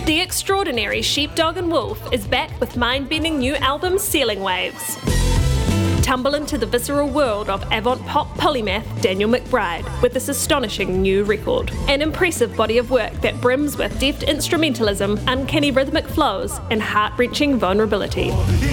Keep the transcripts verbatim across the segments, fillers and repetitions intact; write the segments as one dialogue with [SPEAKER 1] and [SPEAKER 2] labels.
[SPEAKER 1] The extraordinary Sheepdog and Wolf is back with mind-bending new album Ceiling Waves. Tumble into the visceral world of avant-pop polymath Daniel McBride with this astonishing new record. An impressive body of work that brims with deft instrumentalism, uncanny rhythmic flows, and heart-wrenching vulnerability.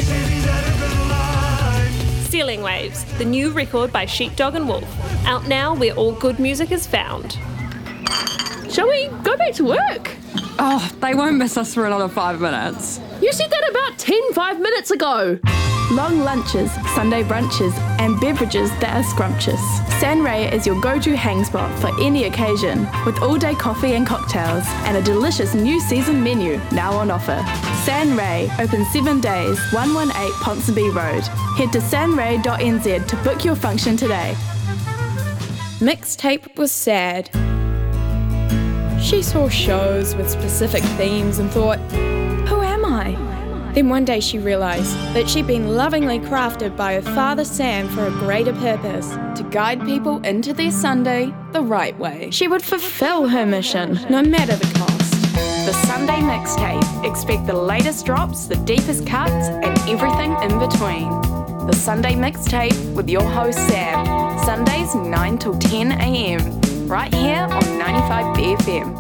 [SPEAKER 1] Ceiling Waves, the new record by Sheepdog and Wolf, out now where all good music is found.
[SPEAKER 2] Shall we go back to work?
[SPEAKER 3] Oh, they won't miss us for another five minutes.
[SPEAKER 2] You said that about ten, five minutes ago.
[SPEAKER 4] Long lunches, Sunday brunches, and beverages that are scrumptious. Sanray is your go-to hang spot for any occasion, with all-day coffee and cocktails, and a delicious new season menu now on offer. Sanray, open seven days, one one eight Ponsonby Road. Head to sanray dot n z to book your function today.
[SPEAKER 5] Mixtape was sad. She saw shows with specific themes and thought, who am I? Then one day she realised that she'd been lovingly crafted by her father Sam for a greater purpose, to guide people into their Sunday the right way.
[SPEAKER 4] She would fulfill her mission.
[SPEAKER 5] No matter the cost.
[SPEAKER 4] The Sunday Mixtape. Expect the latest drops, the deepest cuts, and everything in between. The Sunday Mixtape with your host Sam. Sundays nine till ten a.m. right here on ninety-five B F M.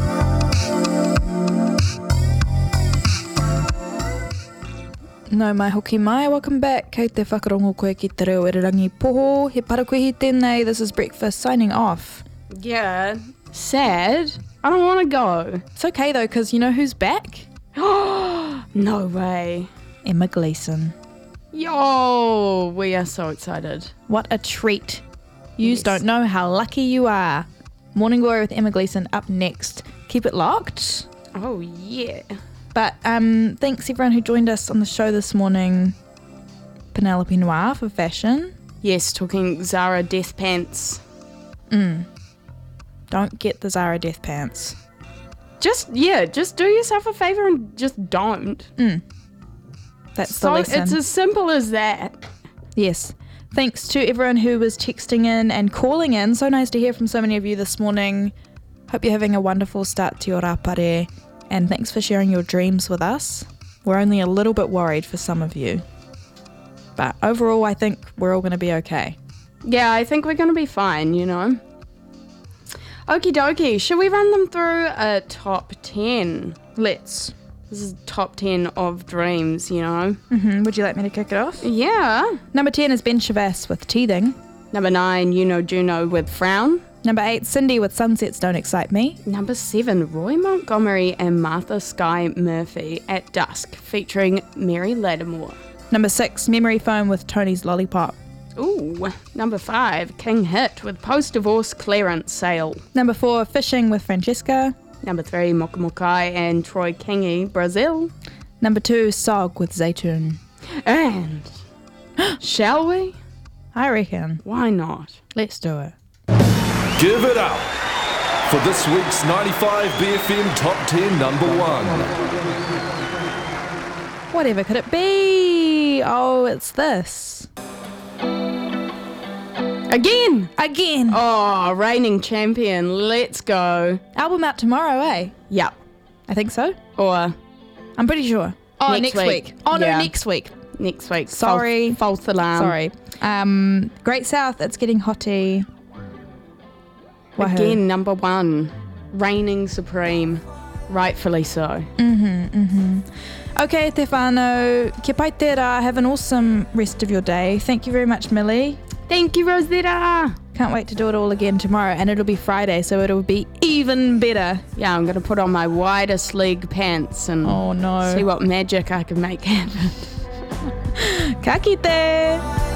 [SPEAKER 6] No mai hoki mai, welcome back. Kei te whakarongo koe ki te reo irirangi poho. He parakuihi tēnei, this is Breakfast signing off.
[SPEAKER 2] Yeah, sad. I don't want to go.
[SPEAKER 6] It's okay though, because you know who's back?
[SPEAKER 2] No way.
[SPEAKER 6] Emma Gleeson.
[SPEAKER 2] Yo, we are so excited.
[SPEAKER 6] What a treat. Yous
[SPEAKER 2] Yes.
[SPEAKER 6] don't know how lucky you are. Morning Glory with Emma Gleeson up next. Keep it locked.
[SPEAKER 2] Oh, yeah.
[SPEAKER 6] But um, thanks everyone who joined us on the show this morning. Penelope Noir for fashion.
[SPEAKER 2] Yes, talking Zara Death Pants.
[SPEAKER 6] Mm. Don't get the Zara Death Pants.
[SPEAKER 2] Just, yeah, just do yourself a favour and just don't.
[SPEAKER 6] Mm. That's
[SPEAKER 2] So
[SPEAKER 6] the lesson.
[SPEAKER 2] it's as simple as that.
[SPEAKER 6] Yes. Thanks to everyone who was texting in and calling in. So nice to hear from so many of you this morning. Hope you're having a wonderful start to your rapare. And thanks for sharing your dreams with us. We're only a little bit worried for some of you. But overall, I think we're all going to be okay.
[SPEAKER 2] Yeah, I think we're going to be fine, you know. Okie dokie, should we run them through a top ten?
[SPEAKER 6] Let's.
[SPEAKER 2] This is top ten of dreams, you know.
[SPEAKER 6] Mm-hmm. Would you like me to kick it off?
[SPEAKER 2] Yeah.
[SPEAKER 6] Number ten is Ben Shavas with Teething.
[SPEAKER 2] Number nine, You Know Juno with Frown.
[SPEAKER 6] Number eight, Cindy with Sunsets Don't Excite Me.
[SPEAKER 2] Number seven, Roy Montgomery and Martha Skye Murphy at Dusk, featuring Mary Lattimore.
[SPEAKER 6] Number six, Memory Foam with Tony's Lollipop.
[SPEAKER 2] Ooh. Number five, King Hit with Post-Divorce Clearance Sale.
[SPEAKER 6] Number four, Fishing with Francesca.
[SPEAKER 2] Number three, Mokamokai and Troy Kingi, Brazil.
[SPEAKER 6] Number two, Sog with Zaytun.
[SPEAKER 2] And shall we?
[SPEAKER 6] I reckon.
[SPEAKER 2] Why not?
[SPEAKER 6] Let's do it.
[SPEAKER 7] Give it up for this week's ninety-five B F M Top ten number one.
[SPEAKER 6] Whatever could it be? Oh, it's this.
[SPEAKER 2] Again!
[SPEAKER 6] Again!
[SPEAKER 2] Oh, reigning champion. Let's go.
[SPEAKER 6] Album out tomorrow, eh?
[SPEAKER 2] Yep.
[SPEAKER 6] I think so.
[SPEAKER 2] Or
[SPEAKER 6] I'm pretty sure. Oh,
[SPEAKER 2] Next
[SPEAKER 6] next,
[SPEAKER 2] week.
[SPEAKER 6] week. Oh,
[SPEAKER 2] Yeah.
[SPEAKER 6] no, next week.
[SPEAKER 2] next week.
[SPEAKER 6] Sorry.
[SPEAKER 2] False, false alarm.
[SPEAKER 6] Sorry. Um, Great South, it's getting hotty. Wahoo.
[SPEAKER 2] Again, number one. Reigning supreme. Rightfully so.
[SPEAKER 6] Mm-hmm, mm-hmm. Okay, te whānau, kia pai tērā, have an awesome rest of your day. Thank you very much, Millie.
[SPEAKER 2] Thank you, Rosetta.
[SPEAKER 6] Can't wait to do it all again tomorrow, and it'll be Friday, so it'll be even better.
[SPEAKER 2] Yeah, I'm going to put on my widest leg pants and
[SPEAKER 6] Oh no.
[SPEAKER 2] see what magic I can make happen.
[SPEAKER 6] Ka kite!